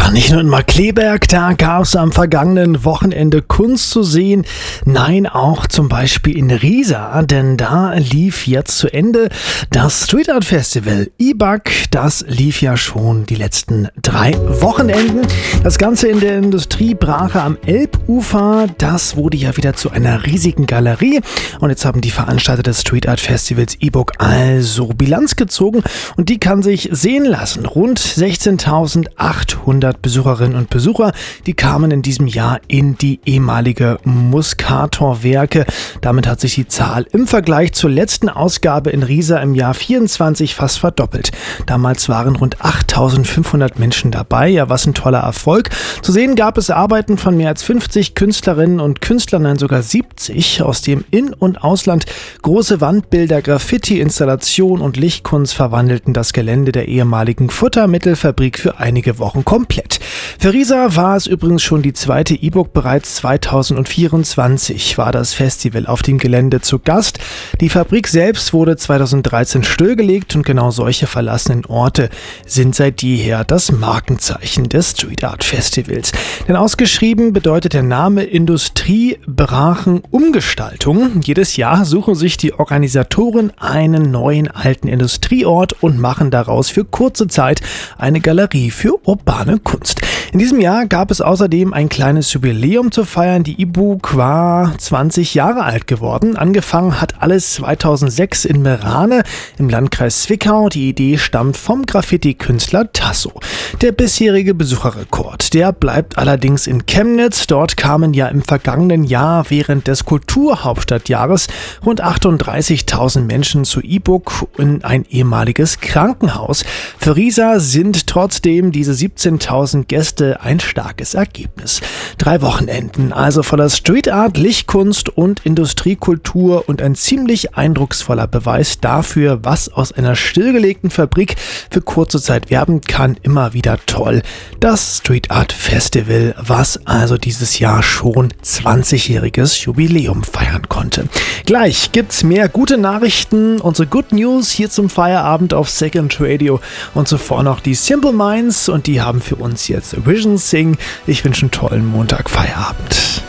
Ja, nicht nur in Markkleeberg, da gab es am vergangenen Wochenende Kunst zu sehen. Nein, auch zum Beispiel in Riesa, denn da lief jetzt zu Ende das Street Art Festival IBAC. Das lief ja schon die letzten 3 Wochenenden. Das Ganze in der Industriebrache am Elbufer, das wurde ja wieder zu einer riesigen Galerie. Und jetzt haben die Veranstalter des Street Art Festivals IBAC also Bilanz gezogen und die kann sich sehen lassen. Rund 16.800 Besucherinnen und Besucher, die kamen in diesem Jahr in die ehemalige Muscator-Werke. Damit hat sich die Zahl im Vergleich zur letzten Ausgabe in Riesa im Jahr 24 fast verdoppelt. Damals waren rund 8.500 Menschen dabei. Ja, was ein toller Erfolg. Zu sehen gab es Arbeiten von mehr als 50 Künstlerinnen und Künstlern, nein sogar 70 aus dem In- und Ausland. Große Wandbilder, Graffiti, Installation und Lichtkunst verwandelten das Gelände der ehemaligen Futtermittelfabrik für einige Wochen komplett. Für Riesa war es übrigens schon die zweite IBAC. Bereits 2024 war das Festival auf dem Gelände zu Gast. Die Fabrik selbst wurde 2013 stillgelegt und genau solche verlassenen Orte sind seit jeher das Markenzeichen des Street Art Festivals. Denn ausgeschrieben bedeutet der Name Industriebrachen Umgestaltung. Jedes Jahr suchen sich die Organisatoren einen neuen alten Industrieort und machen daraus für kurze Zeit eine Galerie für urbane Kunst. In diesem Jahr gab es außerdem ein kleines Jubiläum zu feiern. Die IBAC war 20 Jahre alt geworden. Angefangen hat alles 2006 in Meerane im Landkreis Zwickau. Die Idee stammt vom Graffiti-Künstler Tasso. Der bisherige Besucherrekord, der bleibt allerdings in Chemnitz. Dort kamen ja im vergangenen Jahr während des Kulturhauptstadtjahres rund 38.000 Menschen zu IBAC in ein ehemaliges Krankenhaus. Für Riesa sind trotzdem diese 17.000 Gäste ein starkes Ergebnis. 3 Wochenenden, also voller Street Art, Lichtkunst und Industriekultur und ein ziemlich eindrucksvoller Beweis dafür, was aus einer stillgelegten Fabrik für kurze Zeit werden kann. Immer wieder toll. Das Street Art Festival, was also dieses Jahr schon 20-jähriges Jubiläum feiern konnte. Gleich gibt's mehr gute Nachrichten, unsere Good News hier zum Feierabend auf Second Radio und zuvor noch die Simple Minds und die haben für uns jetzt Vision Sing. Ich wünsche einen tollen Montag Feierabend.